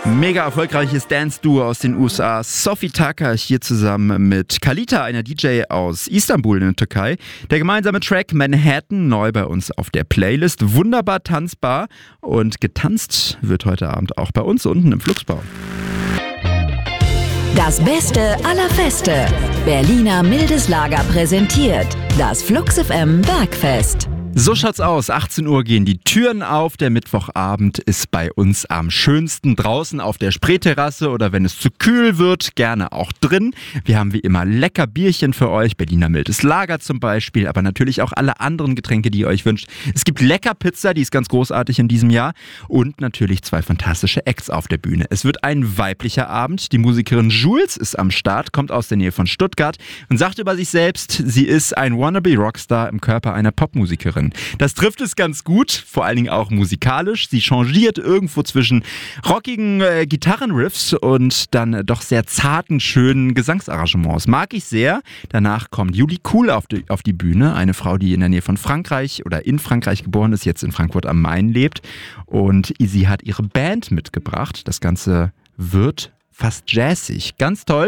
Mega erfolgreiches Dance-Duo aus den USA. Sophie Tucker hier zusammen mit Kalita, einer DJ aus Istanbul in der Türkei. Der gemeinsame Track Manhattan, neu bei uns auf der Playlist. Wunderbar tanzbar und getanzt wird heute Abend auch bei uns unten im Flugsbau. Das Beste aller Feste. Berliner Mildes Lager präsentiert das Flux FM Bergfest. So schaut's aus. 18 Uhr gehen die Türen auf. Der Mittwochabend ist bei uns am schönsten draußen auf der Spreeterrasse oder wenn es zu kühl wird, gerne auch drin. Wir haben wie immer lecker Bierchen für euch, Berliner Mildes Lager zum Beispiel, aber natürlich auch alle anderen Getränke, die ihr euch wünscht. Es gibt lecker Pizza, die ist ganz großartig in diesem Jahr und natürlich 2 fantastische Acts auf der Bühne. Es wird ein weiblicher Abend. Die Musikerin Jules ist am Start, kommt aus der Nähe von Stuttgart und sagt über sich selbst, sie ist ein wannabe Rockstar im Körper einer Popmusikerin. Das trifft es ganz gut, vor allen Dingen auch musikalisch. Sie changiert irgendwo zwischen rockigen Gitarrenriffs und dann doch sehr zarten, schönen Gesangsarrangements. Mag ich sehr. Danach kommt Julie Kuhl auf die Bühne, eine Frau, die in der Nähe von Frankreich oder in Frankreich geboren ist, jetzt in Frankfurt am Main lebt. Und sie hat ihre Band mitgebracht. Das Ganze wird fast jazzig. Ganz toll.